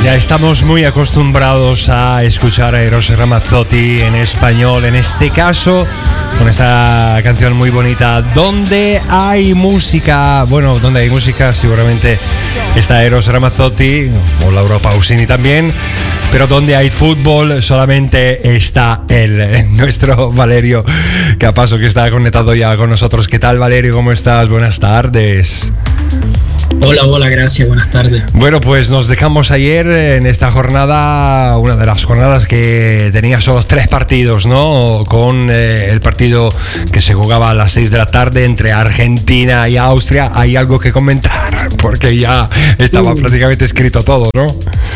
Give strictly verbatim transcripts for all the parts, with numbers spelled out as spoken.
Ya estamos muy acostumbrados a escuchar a Eros Ramazzotti en español, en este caso con esta canción muy bonita, Donde hay música. Bueno, donde hay música seguramente está Eros Ramazzotti o Laura Pausini también, pero donde hay fútbol solamente está él, nuestro Valerio Capasso, que está conectado ya con nosotros. ¿Qué tal, Valerio? ¿Cómo estás? Buenas tardes. Hola, hola, gracias, buenas tardes. Bueno, pues nos dejamos ayer en esta jornada, una de las jornadas que tenía solo tres partidos, ¿no? Con eh, el partido que se jugaba a las seis de la tarde entre Argentina y Austria. ¿Hay algo que comentar? Porque ya estaba uh. prácticamente escrito todo, ¿no?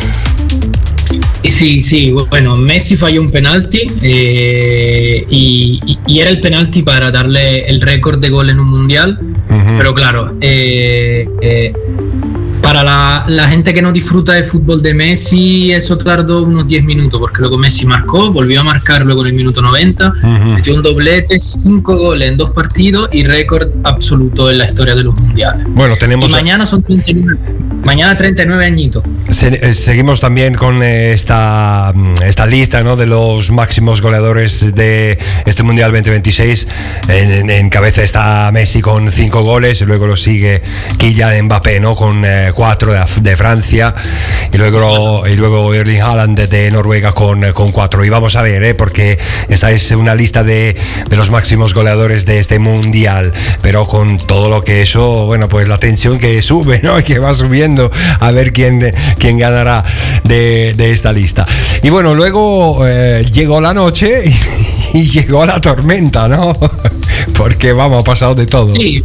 Sí, sí, bueno, Messi falló un penalti eh, y, y, y era el penalti para darle el récord de gol en un mundial, uh-huh. Pero claro, eh, eh, para la, la gente que no disfruta del fútbol de Messi, eso tardó unos diez minutos, porque luego Messi marcó, volvió a marcar luego en el minuto noventa, uh-huh. Metió un doblete, cinco goles en dos partidos y récord absoluto en la historia de los mundiales. Bueno, tenemos... Y mañana son treinta y nueve, mañana treinta y nueve añitos. Se, seguimos también con esta, esta lista, ¿no?, de los máximos goleadores de este Mundial veinte veintiséis. En, en cabeza está Messi con cinco goles, y luego lo sigue Kylian Mbappé, ¿no?, con eh, cuatro de, de Francia, y luego, y luego Erling Haaland de, de Noruega con, con cuatro. Y vamos a ver, ¿eh?, porque esta es una lista de, de los máximos goleadores de este Mundial, pero con todo lo que eso, bueno, pues la tensión que sube, ¿no?, que va subiendo, a ver quién... quién ganará de, de esta lista. Y bueno, luego eh, llegó la noche y, y llegó la tormenta, ¿no? Porque vamos, ha pasado de todo. Sí.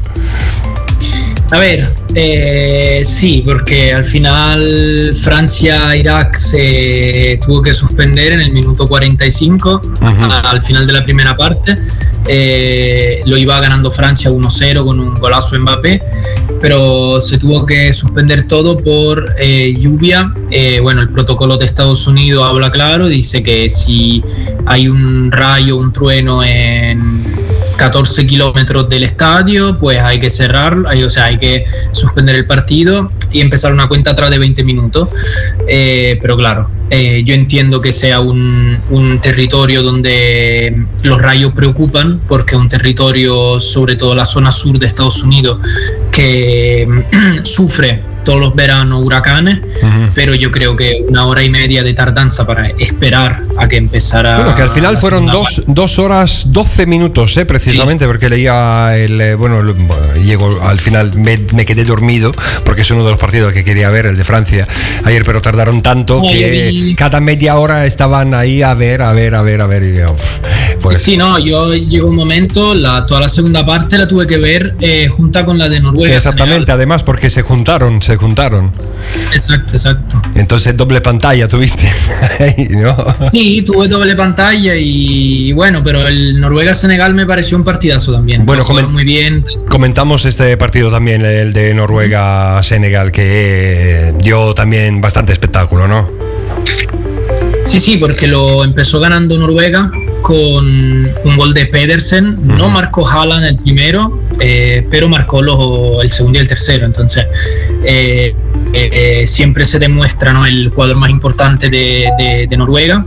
A ver, eh, sí, porque al final Francia-Irak se tuvo que suspender en el minuto cuarenta y cinco, uh-huh. Al final de la primera parte. Eh, lo iba ganando Francia uno cero con un golazo de Mbappé, pero se tuvo que suspender todo por eh, lluvia. Eh, bueno, el protocolo de Estados Unidos habla claro, dice que si hay un rayo, un trueno en catorce kilómetros del estadio, pues hay que cerrar, hay, o sea, hay que suspender el partido y empezar una cuenta atrás de veinte minutos. Eh, pero claro, eh, yo entiendo que sea un, un territorio donde los rayos preocupan, porque es un territorio, sobre todo la zona sur de Estados Unidos, que sufre todos los veranos huracanes, uh-huh. Pero yo creo que una hora y media de tardanza para esperar a que empezara. Bueno, que al final fueron dos, dos horas doce minutos, ¿eh? Precisamente, sí. Porque leía el, bueno, llegó al final, me, me quedé dormido porque es uno de los partidos que quería ver, el de Francia ayer, pero tardaron tanto no, que vi... cada media hora estaban ahí a ver, a ver, a ver, a ver. Y, uf, pues... Sí, sí, no, yo llegó un momento, la, toda la segunda parte la tuve que ver eh, junta con la de Noruega. Exactamente, Senegal. Además porque se juntaron, se juntaron. Exacto, exacto. Entonces doble pantalla tuviste. ¿No? Sí, tuve doble pantalla y bueno, pero el Noruega-Senegal me pareció un partidazo también. Bueno, coment- muy bien. Comentamos este partido también, el de Noruega-Senegal, que dio también bastante espectáculo, ¿no? Sí, sí, porque lo empezó ganando Noruega con un gol de Pedersen. Uh-huh. No marcó Haaland el primero, eh, pero marcó los, el segundo y el tercero. Entonces, eh, eh, siempre se demuestra, ¿no?, el jugador más importante de, de, de Noruega.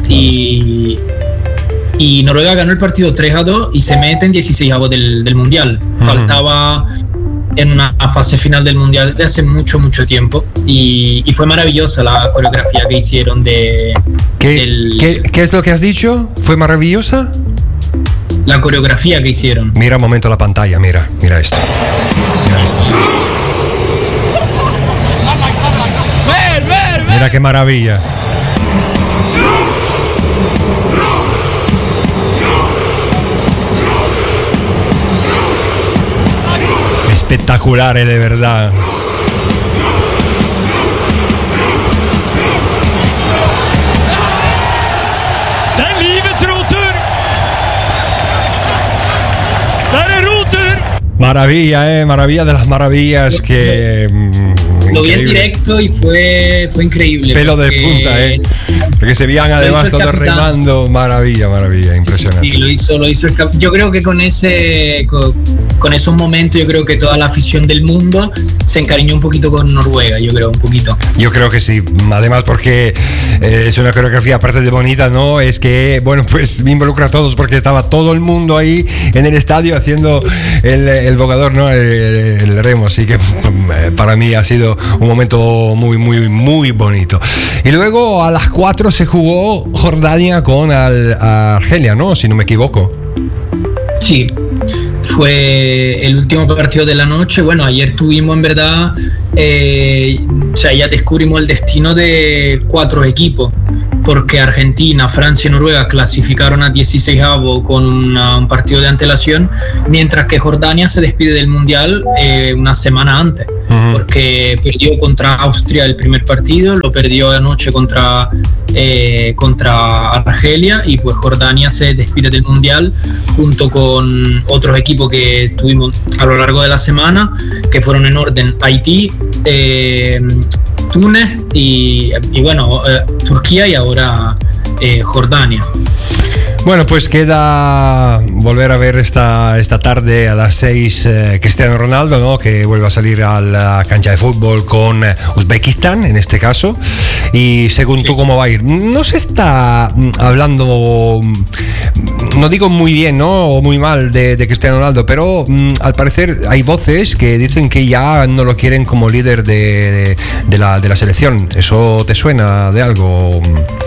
Y, y Noruega ganó el partido tres a dos y se mete en dieciseisavos del, del Mundial. Uh-huh. Faltaba en una fase final del Mundial de hace mucho, mucho tiempo. Y, y fue maravillosa la coreografía que hicieron de... ¿Qué, del, ¿qué, ¿Qué es lo que has dicho? ¿Fue maravillosa? La coreografía que hicieron. Mira un momento la pantalla, mira, mira esto. Mira esto. Mira qué maravilla. Espectacular, eh, de verdad. Maravilla, eh, maravilla de las maravillas que Lo vi en directo y fue, fue increíble. Pelo de punta, ¿eh? Porque se veían además todos remando. Maravilla, maravilla, impresionante. Sí, sí, lo hizo, lo hizo el cap- Yo creo que con ese con, con esos momentos, yo creo que toda la afición del mundo se encariñó un poquito con Noruega, yo creo, un poquito. Yo creo que sí, además porque eh, es una coreografía aparte de bonita, ¿no? Es que, bueno, pues me involucra a todos porque estaba todo el mundo ahí en el estadio haciendo el, el bogador, ¿no? El, el remo, así que para mí ha sido un momento muy, muy, muy bonito. Y luego a las cuatro se jugó Jordania con al, Argelia, ¿no? Si no me equivoco. Sí, fue el último partido de la noche. Bueno, ayer tuvimos en verdad, eh, o sea, ya descubrimos el destino de cuatro equipos, porque Argentina, Francia y Noruega clasificaron a dieciseisavo con una, un partido de antelación, mientras que Jordania se despide del Mundial eh, una semana antes, uh-huh. porque perdió contra Austria el primer partido, lo perdió anoche contra, eh, contra Argelia, y pues Jordania se despide del Mundial junto con otros equipos que tuvimos a lo largo de la semana, que fueron en orden Haití, eh, Túnez y, y bueno, eh, Turquía y ahora eh, Jordania. Bueno, pues queda volver a ver esta, esta tarde a las seis eh, Cristiano Ronaldo, ¿no? Que vuelve a salir a la cancha de fútbol con Uzbekistán, en este caso. Y según sí. tú, ¿cómo va a ir? No se está hablando, no digo muy bien, ¿no? O muy mal de, de Cristiano Ronaldo, pero mm, al parecer hay voces que dicen que ya no lo quieren como líder de, de, de, la, de la selección. ¿Eso te suena de algo?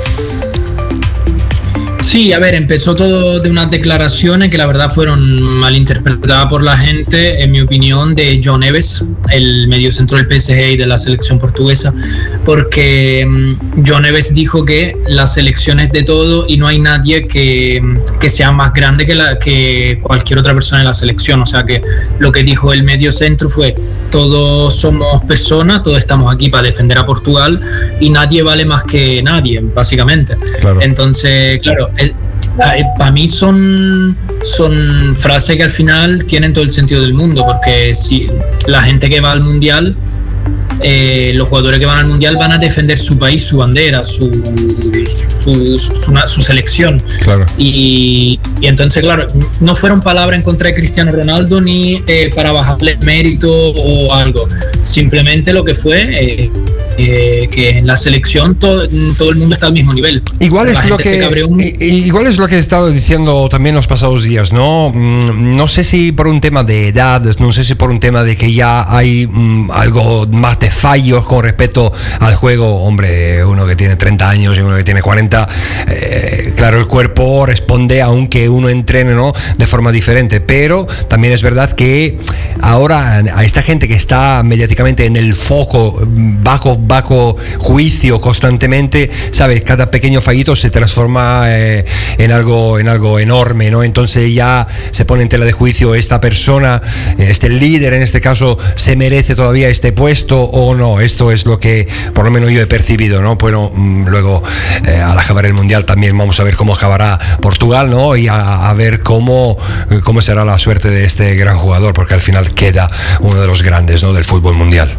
Sí, a ver, empezó todo de unas declaraciones que la verdad fueron malinterpretadas por la gente, en mi opinión, de João Neves, el mediocentro del P S G y de la selección portuguesa, porque um, João Neves dijo que la selección es de todo y no hay nadie que, que sea más grande que, la, que cualquier otra persona en la selección. O sea que lo que dijo el mediocentro fue: todos somos personas, todos estamos aquí para defender a Portugal y nadie vale más que nadie, básicamente. Claro. Entonces, claro, para mí son, son frases que al final tienen todo el sentido del mundo, porque si la gente que va al Mundial, eh, los jugadores que van al Mundial van a defender su país, su bandera, su, su, su, su, su selección. Claro. Y, y entonces, claro, no fueron palabras en contra de Cristiano Ronaldo ni eh, para bajarle mérito o algo. Simplemente lo que fue eh, eh, que en la selección todo, todo el mundo está al mismo nivel. Igual es, lo que, igual es lo que he estado diciendo también los pasados días, ¿no? No sé si por un tema de edad, no sé si por un tema de que ya hay um, algo más de fallos con respecto al juego. Hombre, uno que tiene treinta años y uno que tiene cuarenta, eh, claro, el cuerpo responde aunque uno entrene, ¿no? De forma diferente, pero también es verdad que ahora a esta gente que está mediáticamente en el foco, bajo, bajo juicio constantemente, ¿sabes? Cada pequeño fallito se transforma eh, en algo, en algo enorme, ¿no? Entonces ya se pone en tela de juicio: esta persona, este líder en este caso, ¿se merece todavía este puesto o no? Esto es lo que por lo menos yo he percibido, ¿no? Bueno, luego eh, al acabar el Mundial también vamos a ver cómo acabará Portugal, ¿no? Y a, a ver cómo, cómo será la suerte de este gran jugador, porque al final queda uno de los grandes, ¿no? Del fútbol mundial.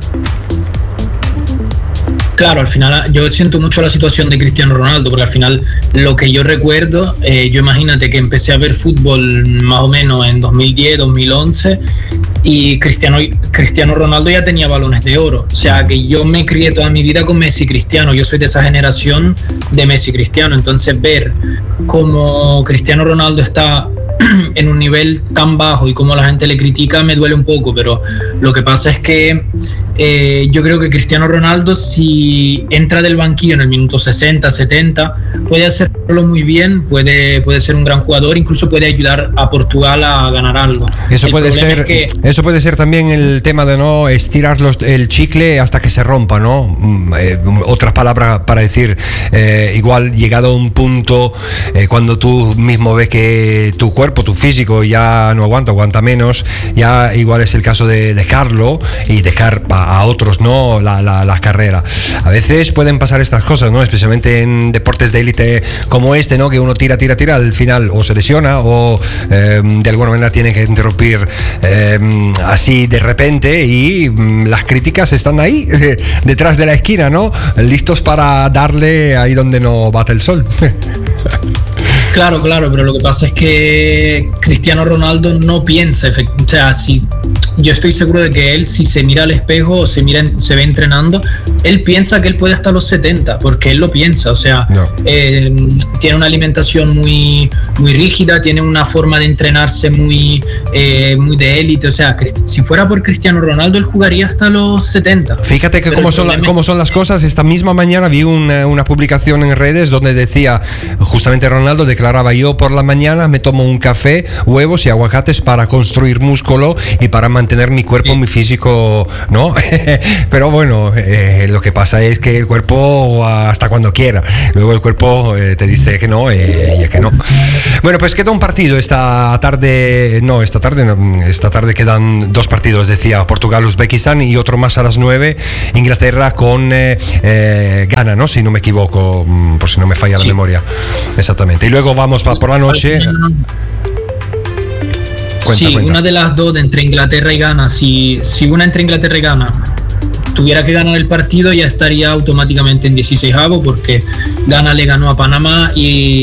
Claro, al final yo siento mucho la situación de Cristiano Ronaldo, porque al final lo que yo recuerdo, eh, yo imagínate que empecé a ver fútbol más o menos en dos mil diez, dos mil once, y Cristiano, Cristiano Ronaldo ya tenía balones de oro. O sea que yo me crié toda mi vida con Messi y Cristiano, yo soy de esa generación de Messi y Cristiano. Entonces ver cómo Cristiano Ronaldo está en un nivel tan bajo y como la gente le critica me duele un poco, pero lo que pasa es que eh, yo creo que Cristiano Ronaldo, si entra del banquillo en el minuto sesenta, setenta, puede hacerlo muy bien, puede, puede ser un gran jugador, incluso puede ayudar a Portugal a ganar algo. Eso el puede ser, es que, eso puede ser también el tema de no estirar los, el chicle hasta que se rompa, ¿no? Eh, otras palabras para decir, eh, igual llegado a un punto, eh, cuando tú mismo ves que tu cuerpo cuerpo, tu físico ya no aguanta, aguanta menos, ya igual es el caso de dejarlo y dejar a otros, ¿no? La, la, la carrera. A veces pueden pasar estas cosas, ¿no? Especialmente en deportes de élite como este, ¿no? Que uno tira, tira, tira, al final o se lesiona o eh, de alguna manera tiene que interrumpir eh, así de repente, y mm, las críticas están ahí, eh, detrás de la esquina, ¿no? Listos para darle ahí donde no bate el sol. Claro, claro, pero lo que pasa es que Cristiano Ronaldo no piensa, o sea, si, yo estoy seguro de que él, si se mira al espejo o se, mira, se ve entrenando, él piensa que él puede hasta los setenta, porque él lo piensa, o sea, no. eh, tiene una alimentación muy, muy rígida, tiene una forma de entrenarse muy, eh, muy de élite, o sea, si fuera por Cristiano Ronaldo, él jugaría hasta los setenta. Fíjate que cómo son, la, cómo son las cosas. Esta misma mañana vi una, una publicación en redes donde decía justamente Ronaldo, declaraba: yo por la mañana me tomo un café, huevos y aguacates para construir músculo y para mantener mi cuerpo, sí. mi físico, ¿no? Pero bueno, eh, lo que pasa es que el cuerpo hasta cuando quiera, luego el cuerpo eh, te dice que no, eh, y es que no. Bueno, pues queda un partido esta tarde, no, esta tarde no, esta tarde quedan dos partidos, decía, Portugal-Uzbekistán y otro más a las nueve, Inglaterra con eh, eh, Ghana, ¿no? Si no me equivoco, por si no me falla sí. la memoria. Exactamente. Y luego vamos para por la noche. Cuenta, sí, cuenta. Una de las dos entre Inglaterra y Ghana, si, si una entre Inglaterra y Ghana tuviera que ganar el partido, ya estaría automáticamente en dieciseisavo, porque Ghana le ganó a Panamá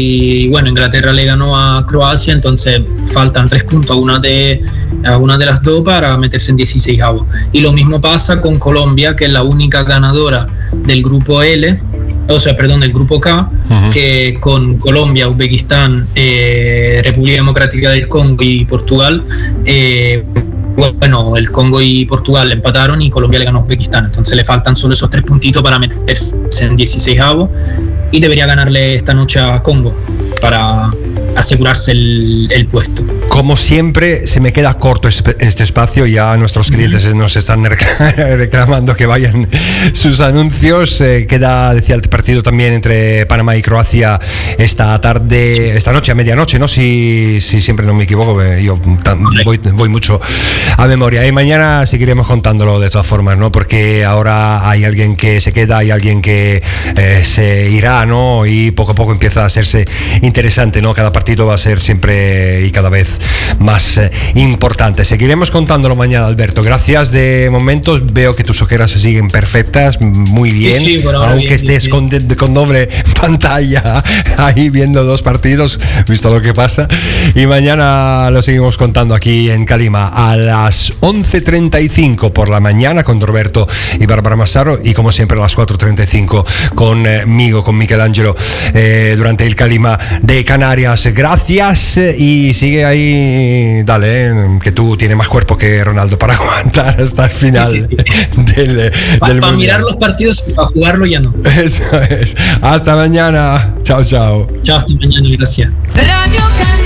y bueno, Inglaterra le ganó a Croacia, entonces faltan tres puntos a una de, a una de las dos para meterse en dieciseisavo. Y lo mismo pasa con Colombia, que es la única ganadora del grupo L, o sea, perdón, del grupo K, uh-huh. que con Colombia, Uzbekistán, eh, República Democrática del Congo y Portugal, eh, bueno, el Congo y Portugal empataron y Colombia le ganó a Uzbekistán, entonces le faltan solo esos tres puntitos para meterse en dieciseisavo, y debería ganarle esta noche a Congo para asegurarse el, el puesto. Como siempre, se me queda corto este espacio. Ya nuestros clientes uh-huh. nos están reclamando que vayan sus anuncios. Eh, queda, decía, el partido también entre Panamá y Croacia esta tarde, esta noche a medianoche, ¿no? Si, si siempre no me equivoco, yo voy, voy mucho a memoria. Y mañana seguiremos contándolo de todas formas, ¿no? Porque ahora hay alguien que se queda, hay alguien que eh, se irá, ¿no? Y poco a poco empieza a hacerse interesante, ¿no? Cada partido va a ser siempre y cada vez más eh, importante. Seguiremos contándolo mañana, Alberto. Gracias de momento. Veo que tus ojeras se siguen perfectas, muy bien, sí, sí, aunque bien, estés bien. Con, con doble pantalla ahí viendo dos partidos, visto lo que pasa. Y mañana lo seguimos contando aquí en Calima a las once treinta y cinco por la mañana con Roberto y Bárbara Massaro, y como siempre a las cuatro treinta y cinco conmigo, con Michelangelo, eh, durante el Calima de Canarias. Gracias, y sigue ahí, dale, eh, que tú tienes más cuerpo que Ronaldo para aguantar hasta el final sí, sí, sí. del, del Para pa mirar los partidos y para jugarlo ya no. Eso es. Hasta mañana. Chao, chao. Chao, hasta mañana, gracias. Radio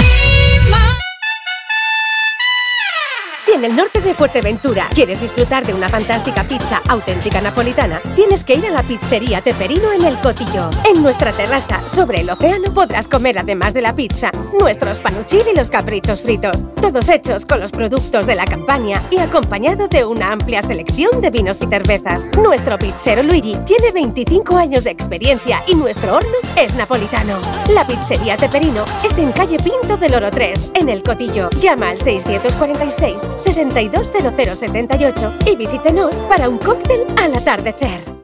Calima. Si en el norte de Fuerteventura quieres disfrutar de una fantástica pizza auténtica napolitana, tienes que ir a la pizzería Teperino en El Cotillo. En nuestra terraza, sobre el océano, podrás comer, además de la pizza, nuestros panuchil y los caprichos fritos, todos hechos con los productos de la campaña y acompañado de una amplia selección de vinos y cervezas. Nuestro pizzero Luigi tiene veinticinco años de experiencia y nuestro horno es napolitano. La pizzería Teperino es en calle Pinto del Oro tres, en El Cotillo. Llama al seiscientos cuarenta y seis, sesenta y dos, cero cero setenta y ocho y visítenos para un cóctel al atardecer.